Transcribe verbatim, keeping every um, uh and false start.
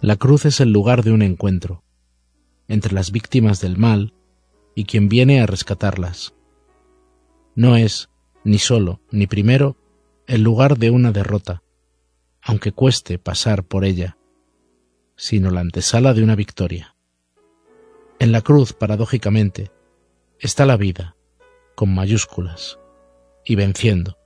La cruz es el lugar de un encuentro entre las víctimas del mal y quien viene a rescatarlas. No es, ni solo, ni primero, el lugar de una derrota, aunque cueste pasar por ella, sino la antesala de una victoria. En la cruz, paradójicamente, está la vida, con mayúsculas, y venciendo,